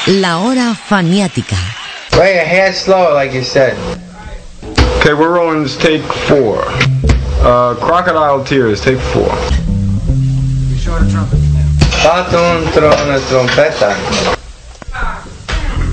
La hora faniática. Right, a hair slower, like you said. Okay, we're rolling this take 4. Crocodile Tears, take 4. Fate una trompeta.